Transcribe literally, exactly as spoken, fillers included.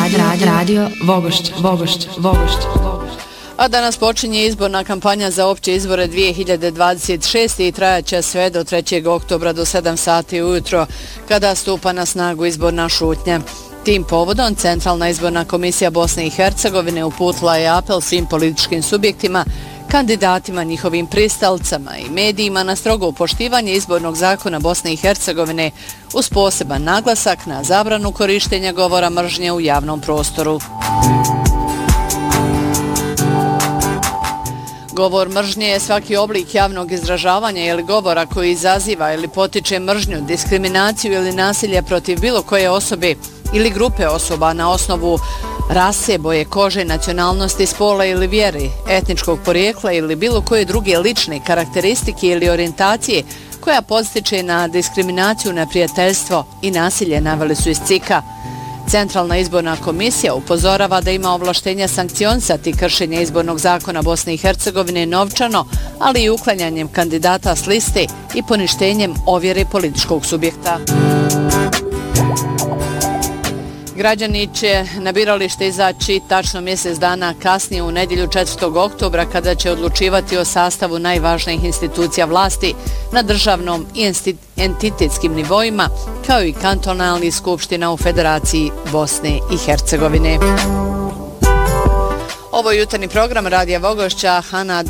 Radio, radio, radio Vogošće, Vogošće, Vogošće. A danas počinje izborna kampanja za opće izbore dvije hiljade dvadeset šeste. i trajaće sve do trećeg oktobra do sedam sati ujutro kada stupa na snagu izborna šutnja. Tim povodom Centralna izborna komisija Bosne i Hercegovine uputila je apel svim političkim subjektima, kandidatima, njihovim pristalcama i medijima na strogo poštivanje izbornog zakona Bosne i Hercegovine uz poseban naglasak na zabranu korištenja govora mržnje u javnom prostoru. Govor mržnje je svaki oblik javnog izražavanja ili govora koji izaziva ili potiče mržnju, diskriminaciju ili nasilje protiv bilo koje osobe ili grupe osoba na osnovu rase, boje kože, nacionalnosti, spola ili vjere, etničkog porijekla ili bilo koje druge lične karakteristike ili orijentacije koja podstiče na diskriminaciju, neprijateljstvo i nasilje, naveli su iz C I K-a. Centralna izborna komisija upozorava da ima ovlaštenja sankcionisati kršenje izbornog zakona Bosne i Hercegovine novčano, ali i uklanjanjem kandidata s liste i poništenjem ovjere političkog subjekta. Građani će na biralište izaći tačno mjesec dana kasnije u nedjelju četvrtog oktobra kada će odlučivati o sastavu najvažnijih institucija vlasti na državnom i entitetskim nivoima kao i kantonalnih skupština u Federaciji Bosne i Hercegovine. Ovo je jutarnji program Radija Vogošća. Hana